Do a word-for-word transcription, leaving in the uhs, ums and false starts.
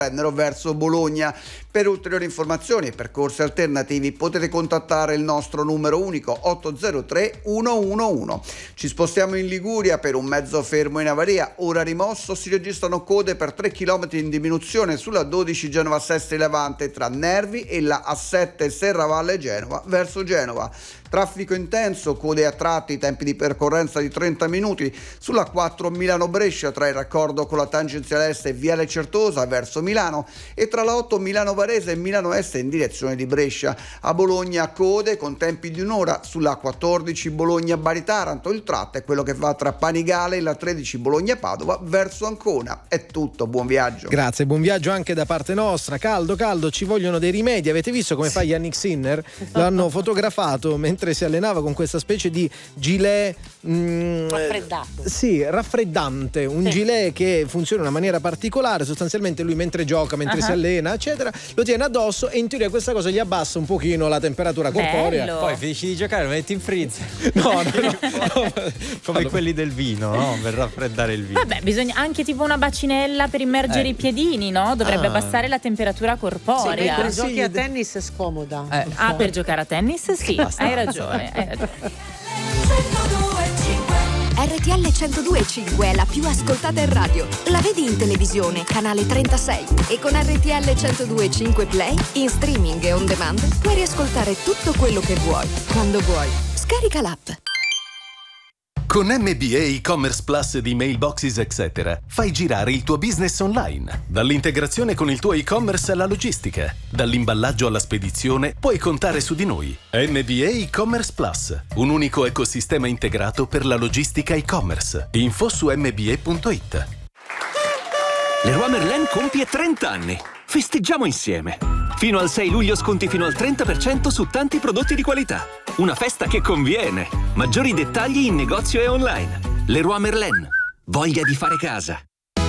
verso Bologna. Per ulteriori informazioni e percorsi alternativi potete contattare il nostro numero unico otto zero tre uno uno uno. Ci spostiamo in Liguria per un mezzo fermo in avaria, ora rimosso. Si registrano code per tre chilometri in diminuzione sulla dodici Genova Sestri Levante tra Nervi e la A sette Serravalle Genova verso Genova. Traffico intenso, code a tratti, tempi di percorrenza di trenta minuti sulla quattro Milano-Brescia tra il raccordo con la tangenziale est e Viale Certosa verso Milano e tra la otto Milano Varese e Milano Est in direzione di Brescia. A Bologna code con tempi di un'ora sulla quattordici Bologna Bari Taranto. Il tratto è quello che va tra Panigale e la tredici Bologna Padova verso Ancona. È tutto, buon viaggio. Grazie, buon viaggio anche da parte nostra. Caldo, caldo, ci vogliono dei rimedi. Avete visto come fa Yannick Sinner? L'hanno fotografato mentre si allenava con questa specie di gilet mh, raffreddato. Sì, raffreddante, un sì. gilet che funziona in una maniera particolare. Sostanzialmente lui mentre gioca, mentre uh-huh. si allena, eccetera, lo tiene addosso e in teoria questa cosa gli abbassa un pochino la temperatura corporea. Bello. Poi finisci di giocare, lo metti in freezer. No, no, no. no. Come quelli del vino, no? Per raffreddare il vino. Vabbè, bisogna anche tipo una bacinella per immergere eh. i piedini, no? Dovrebbe ah. abbassare la temperatura corporea. Sì, per giochi a tennis è scomoda. Eh. Ah, per giocare a tennis? Sì, Basta. hai ragione, hai ragione. R T L centodue e cinque è la più ascoltata in radio. La vedi in televisione, canale trentasei. E con R T L centodue e cinque Play, in streaming e on demand, puoi riascoltare tutto quello che vuoi, quando vuoi. Scarica l'app. Con M B A E-Commerce Plus di Mailboxes Etc. fai girare il tuo business online. Dall'integrazione con il tuo e-commerce alla logistica, dall'imballaggio alla spedizione, puoi contare su di noi. M B A E-Commerce Plus, un unico ecosistema integrato per la logistica e-commerce. Info su m b a punto i t. Leroy Merlin compie trenta anni. Festeggiamo insieme. Fino al sei luglio sconti fino al trenta per cento su tanti prodotti di qualità. Una festa che conviene. Maggiori dettagli in negozio e online. Leroy Merlin. Voglia di fare casa.